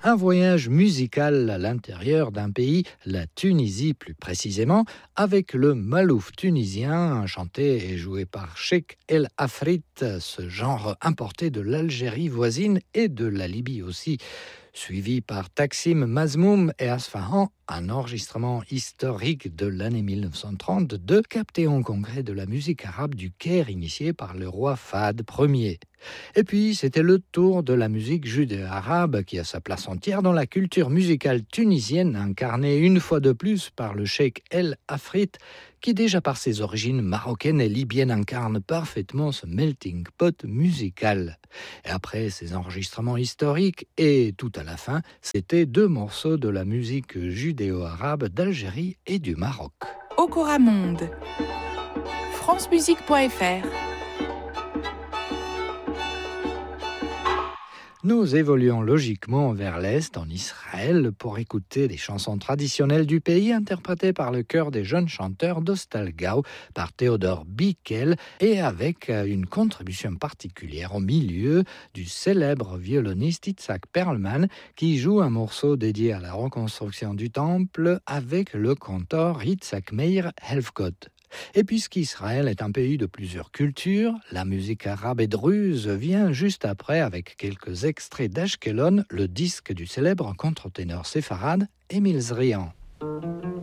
Un voyage musical à l'intérieur d'un pays, la Tunisie plus précisément, avec le malouf tunisien, chanté et joué par Cheikh El Afrit, ce genre importé de l'Algérie voisine et de la Libye aussi, suivi par Taksim Mazmoum et Asfahan, un enregistrement historique de l'année 1932, capté en congrès de la musique arabe du Caire initié par le roi Fahd Ier. Et puis, c'était le tour de la musique judéo-arabe qui a sa place entière dans la culture musicale tunisienne, incarnée une fois de plus par le cheikh El Afrit, qui déjà par ses origines marocaines et libyennes incarne parfaitement ce melting pot musical. Et après ces enregistrements historiques, et tout à la fin, c'était 2 morceaux de la musique judéo-arabe d'Algérie et du Maroc. Okora Monde, francemusique.fr. Nous évoluons logiquement vers l'Est, en Israël, pour écouter des chansons traditionnelles du pays interprétées par le chœur des jeunes chanteurs d'Ostalgau, par Théodore Bickel, et avec une contribution particulière au milieu du célèbre violoniste Itzhak Perlman, qui joue un morceau dédié à la reconstruction du temple avec le cantor Yitzhak Meir Helfgott. Et puisqu'Israël est un pays de plusieurs cultures, la musique arabe et druze vient juste après avec quelques extraits d'Ashkelon, le disque du célèbre contre-ténor séfarade Émile Zrian.